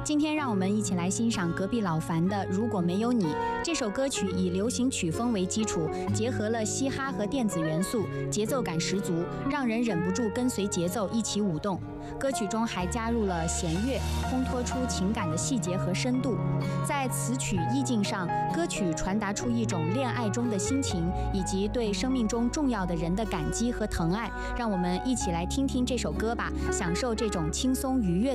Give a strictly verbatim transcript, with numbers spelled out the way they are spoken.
今天让我们一起来欣赏隔壁老樊的《如果没有你》。这首歌曲以流行曲风为基础，结合了嘻哈和电子元素，节奏感十足，让人忍不住跟随节奏一起舞动。歌曲中还加入了弦乐，烘托出情感的细节和深度。在词曲意境上，歌曲传达出一种恋爱中的心情，以及对生命中重要的人的感激和疼爱。让我们一起来听听这首歌吧，享受这种轻松愉悦